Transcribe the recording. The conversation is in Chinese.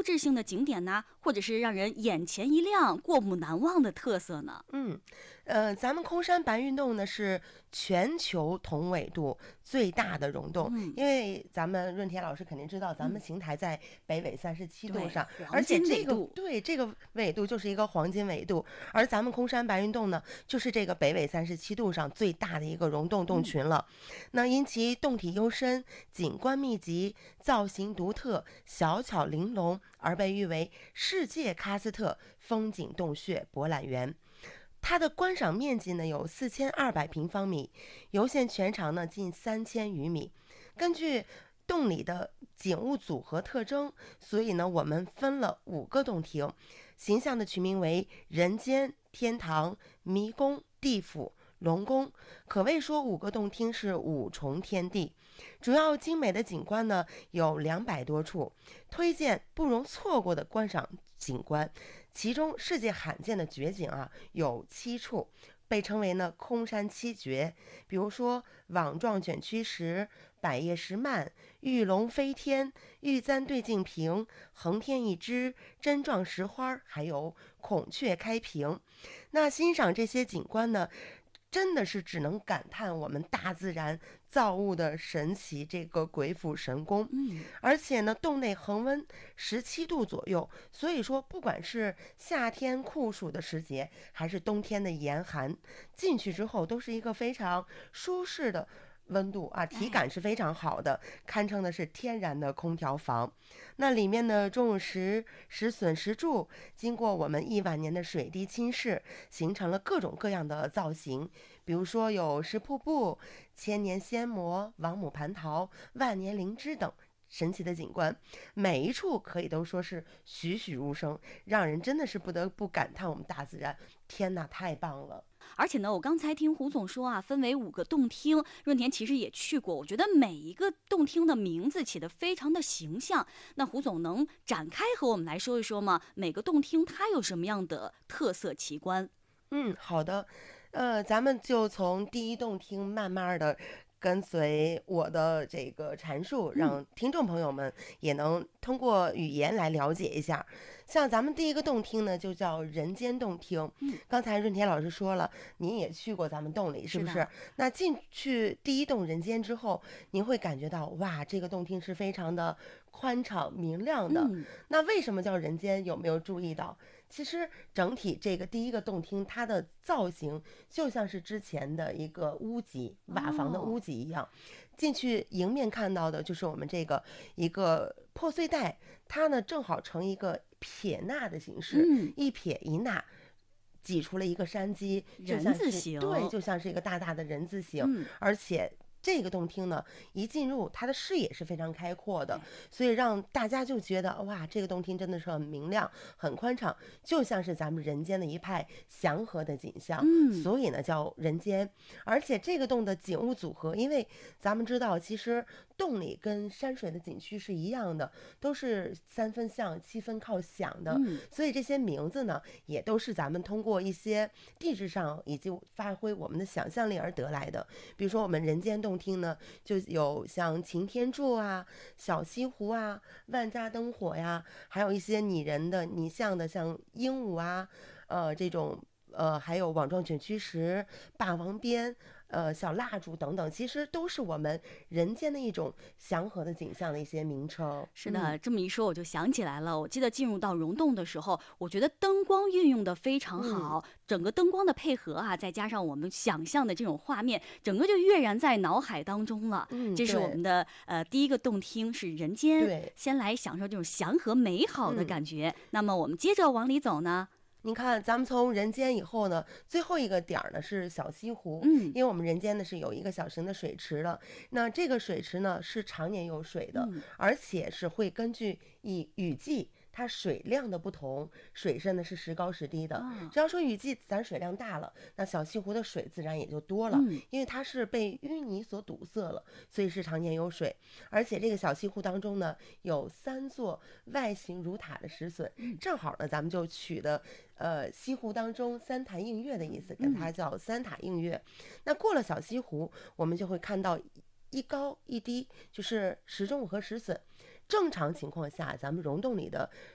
志性的景点呢，或者是让人眼前一亮、过目难忘的特色呢？ 咱们空山白云洞呢是全球同纬度最大的溶洞，因为咱们润田老师肯定知道，咱们邢台在北纬37度上，而且这个纬度就是一个黄金纬度，而咱们空山白云洞呢，就是这个北纬37度上最大的一个溶洞洞群了。那因其洞体幽深、景观密集、造型独特、小巧玲珑，而被誉为世界喀斯特风景洞穴博览园。它的观赏面积呢有4200平方米，游线全长呢近3000余米。根据洞里的景物组合特征，所以呢我们分了5个洞庭，形象的取名为人间、天堂、迷宫、地府、龙宫，可谓说5个洞厅是5重天地。主要精美的景观呢有200多处，推荐不容错过的观赏景观。其中世界罕见的绝景啊有7处，被称为呢空山7绝，比如说网状卷曲石、百叶石幔、玉龙飞天、玉簪对镜屏、横天一枝、针状石花，还有孔雀开屏。那欣赏这些景观呢，真的是只能感叹我们大自然造物的神奇，这个鬼斧神工。而且呢，洞内恒温17度左右，所以说不管是夏天酷暑的时节，还是冬天的严寒，进去之后都是一个非常舒适的温度啊，体感是非常好的，堪称的是天然的空调房。那里面呢，钟乳石、石笋、石柱，经过我们1万年的水滴侵蚀，形成了各种各样的造型，比如说有石瀑布、千年仙魔、王母蟠桃、万年灵芝等神奇的景观，每一处可以都说是栩栩如生，让人真的是不得不感叹我们大自然，天哪，太棒了。 而且呢，我刚才听胡总说啊，分为5个洞厅，润田其实也去过，我觉得每一个洞厅的名字起得非常的形象。那胡总能展开和我们来说一说吗？每个洞厅它有什么样的特色奇观？ 好的，咱们就从第一洞厅慢慢的跟随我的这个阐述，让听众朋友们也能通过语言来了解一下。像咱们第一个洞厅呢，就叫人间洞厅。刚才润田老师说了，您也去过咱们洞里，是不是？那进去第一洞人间之后，您会感觉到哇，这个洞厅是非常的宽敞明亮的。那为什么叫人间？有没有注意到？其实整体这个第一个洞厅，它的造型就像是之前的一个屋脊，瓦房的屋脊一样。进去迎面看到的就是我们这个一个破碎带，它呢正好成一个撇捺的形式，一撇一捺。挤出了一个山脊， 人字形， 对，就像是一个大大的人字形，而且这个洞厅呢，一进入它的视野是非常开阔的，所以让大家就觉得哇，这个洞厅真的是很明亮、很宽敞，就像是咱们人间的一派祥和的景象。所以呢叫人间。而且这个洞的景物组合，因为咱们知道，其实洞里跟山水的景区是一样的，都是3分像7分靠想的，所以这些名字呢，也都是咱们通过一些地质上以及发挥我们的想象力而得来的。比如说我们人间洞厅呢，就有像擎天柱啊、小西湖啊、万家灯火呀，还有一些拟人的、拟像的，像鹦鹉啊，这种还有网状卷曲石、霸王鞭、小蜡烛等等，其实都是我们人间的一种祥和的景象的一些名称。 是的，这么一说我就想起来了。我记得进入到溶洞的时候，我觉得灯光运用的非常好，整个灯光的配合啊，再加上我们想象的这种画面，整个就跃然在脑海当中了。这是我们的第一个洞厅是人间， 对， 先来享受这种祥和美好的感觉。那么我们接着往里走呢。 你看，咱们从人间以后呢，最后一个点儿呢是小西湖，因为我们人间呢是有一个小型的水池的，那这个水池呢是常年有水的，而且是会根据雨季它水量的不同，水深呢是时高时低的。只要说雨季咱水量大了，那小西湖的水自然也就多了，因为它是被淤泥所堵塞了，所以是常年有水。而且这个小西湖当中呢，有3座外形如塔的石笋，正好呢咱们就取的西湖当中3潭映月的意思，跟它叫3塔映月。那过了小西湖，我们就会看到一高一低，就是石钟和石笋。正常情况下，咱们溶洞里的